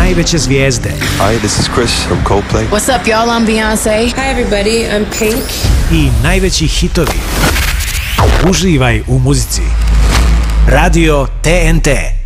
najveće zvijezde. Hi, this is Chris from Coldplay. What's up, y'all? I'm Beyoncé. Hi, everybody. I'm Pink. I najveći hitovi. Uživaj u muzici. Radio TNT.